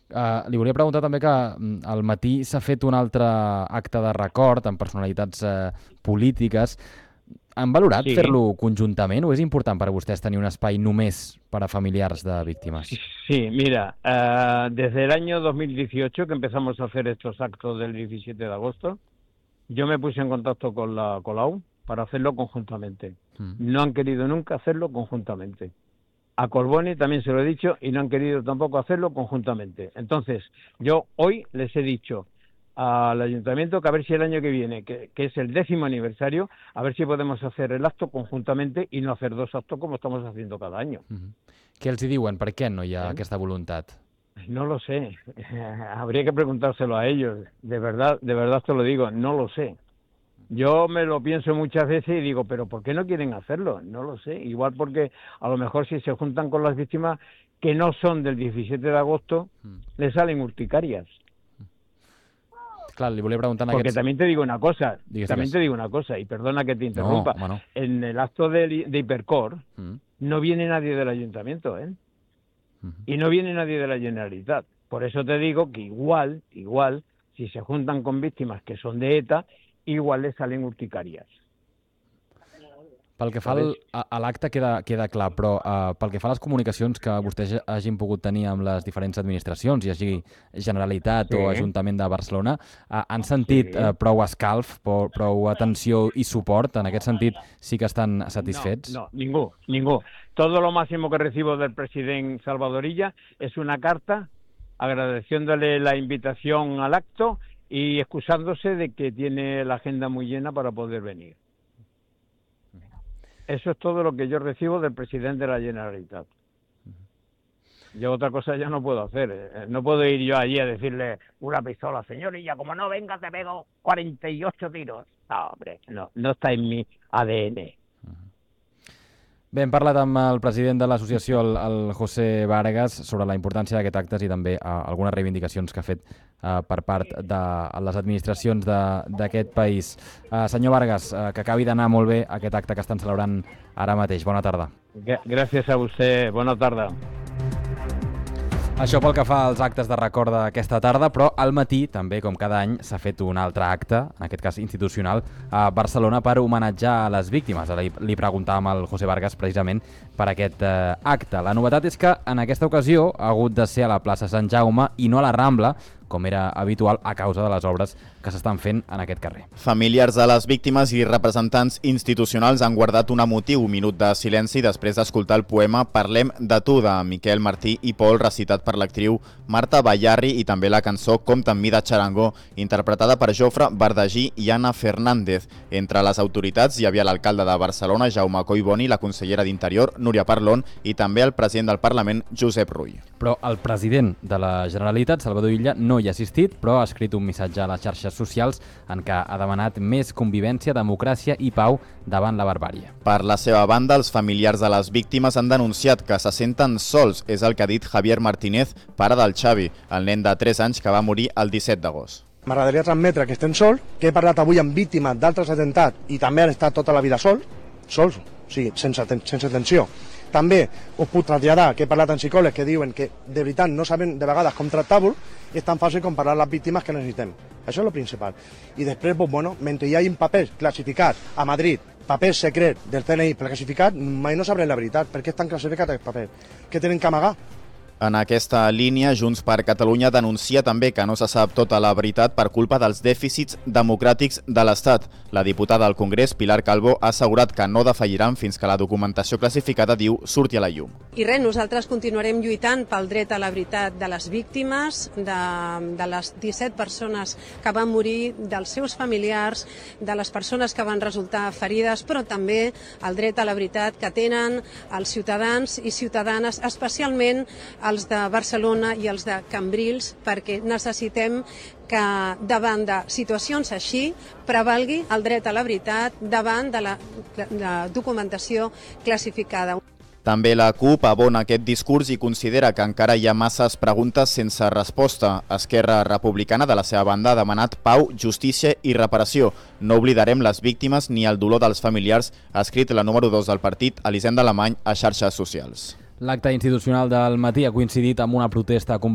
Li volia preguntar també que al matí s'ha fet un altre acte de record amb personalitats polítiques. Han valorat Sí, fer-lo conjuntament o és important per a vostès tenir un espai només per a familiars de víctimes? sí, mira, desde el año 2018 que empezamos a hacer estos actos del 17 de agosto, yo me puse en contacto con la Colau para hacerlo conjuntamente. No han querido nunca hacerlo conjuntamente. A Colboni también se lo he dicho y no han querido tampoco hacerlo conjuntamente. Entonces, yo hoy les he dicho al ayuntamiento que a ver si el año que viene, que es el 10º aniversario, a ver si podemos hacer el acto conjuntamente y no hacer 2 actos como estamos haciendo cada año. Què els hi diuen? Per què no hi ha ¿Eh? aquesta voluntat? No lo sé. Habría que preguntárselo a ellos. De verdad te lo digo, no lo sé. Yo me lo pienso muchas veces y digo, pero ¿por qué no quieren hacerlo? No lo sé. Igual porque a lo mejor si se juntan con las víctimas que no son del 17 de agosto, les salen urticarias. Clar, li volia preguntar en Porque aquests... también te digo una cosa, Digues. te digo una cosa, y perdona que te interrumpa. No, home, no. En el acto de Hipercor no viene nadie del ayuntamiento, ¿eh? Y no viene nadie de la Generalitat. Por eso te digo que igual, si se juntan con víctimas que son de ETA, igual les salen urticarias. Pel que fa a l'acte queda clar, però pel que fa a les comunicacions que vostès hagin pogut tenir amb les diferents administracions, hi hagi Generalitat o Ajuntament de Barcelona, han sentit prou escalf, prou atenció i suport? En aquest sentit sí que estan satisfets? No, ningú. Todo lo máximo que recibo del presidente Salvadorilla es una carta agradeciéndole la invitación al acto y excusándose de que tiene la agenda muy llena para poder venir. Eso es todo lo que yo recibo del presidente de la Generalitat. Yo otra cosa ya no puedo hacer. No puedo ir yo allí a decirle una pistola, señorilla, como no venga te pego 48 tiros. No, hombre, no está en mi ADN. Bé, hem parlat amb el president de l'associació, el José Vargas, sobre la importància d'aquest acte i també algunes reivindicacions que ha fet per part de les administracions d'aquest país. Senyor Vargas, que acabi d'anar molt bé aquest acte que estan celebrant ara mateix. Bona tarda. Gracias a usted. Bona tarda. Això pel que fa als actes de record d'aquesta tarda, però al matí, també com cada any, s'ha fet un altre acte, en aquest cas institucional, a Barcelona per homenatjar a les víctimes. Li preguntàvem al José Vargas precisament per aquest acte. La novetat és que en aquesta ocasió ha hagut de ser a la plaça Sant Jaume i no a la Rambla, com era habitual a causa de les obres que s'estan fent en aquest carrer. Familiars de les víctimes i representants institucionals han guardat un emotiu minut de silenci després d'escoltar el poema Parlem de tu, de Miquel Martí i Pol, recitat per l'actriu Marta Ballarri, i també la cançó Compte amb mi de Xarangó, interpretada per Jofre Verdagí i Anna Fernández. Entre les autoritats hi havia l'alcalde de Barcelona, Jaume Collboni, la consellera d'Interior, Núria Parlon, i també el president del Parlament, Josep Rull. Però el president de la Generalitat, Salvador Illa, no hi ha assistit, però ha escrit un missatge a les xarxes socials en què ha demanat més convivència, democràcia i pau davant la barbàrie. Per la seva banda, els familiars de les víctimes han denunciat que se senten sols, és el que ha dit Javier Martínez, pare del Xavi, el nen de 3 anys que va morir el 17 d'agost. M'agradaria transmetre que estem sols, que he parlat avui amb víctimes d'altres atemptats i també han estat tota la vida sols, o sigui, sense atenció. També us puc traslladar que he parlat amb psicòlegs que diuen que de veritat no saben de vegades com tractar-vos i és tan fàcil com parlar a les víctimes que necessitem. Això és el principal. I després, mentre hi hagi papers classificats a Madrid, papers secrets del CNI classificats, mai no sabrem la veritat. Per què estan classificats aquests papers? Què tenen que amagar? En aquesta línia, Junts per Catalunya denuncia també que no se sap tota la veritat per culpa dels dèficits democràtics de l'Estat. La diputada al Congrés, Pilar Calvo, ha assegurat que no defalliran fins que la documentació classificada, diu, surti a la llum. I res, nosaltres continuarem lluitant pel dret a la veritat de les víctimes, de les 17 persones que van morir, dels seus familiars, de les persones que van resultar ferides, però també el dret a la veritat que tenen els ciutadans i ciutadanes, especialment els de Barcelona i els de Cambrils, perquè necessitem que davant de situacions així prevalgui el dret a la veritat davant de la documentació classificada. També la CUP abona aquest discurs i considera que encara hi ha masses preguntes sense resposta. Esquerra Republicana, de la seva banda, ha demanat pau, justícia i reparació. No oblidarem les víctimes ni el dolor dels familiars, ha escrit la número 2 del partit, Elisenda Alemany, a xarxes socials. L'acte institucional del matí ha coincidit amb una protesta